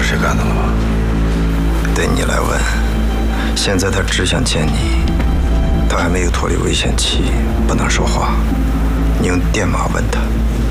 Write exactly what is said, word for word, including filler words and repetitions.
谁干的了吗？ 对你来问，现在他只想见你，他还没有脱离危险期，不能说话。你用电码问他。